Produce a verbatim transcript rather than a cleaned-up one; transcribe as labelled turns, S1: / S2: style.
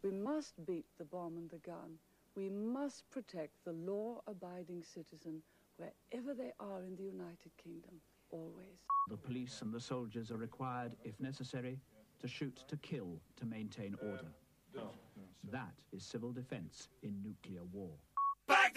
S1: We must beat the bomb and the gun. We must protect the law-abiding citizen wherever they are in the United Kingdom, always.
S2: The police and the soldiers are required, if necessary, to shoot to kill to maintain order. That is civil defense in nuclear war.